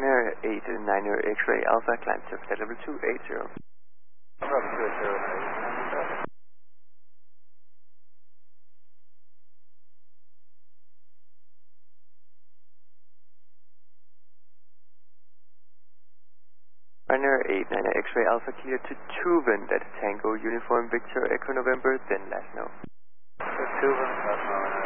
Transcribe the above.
Ryanair 890 X-ray Alpha, climb to flight level 280. Ryanair 890 X-ray Alpha, clear to Tuven, that's Tango, Uniform Victor, Echo November, then last know. Tuven, last know.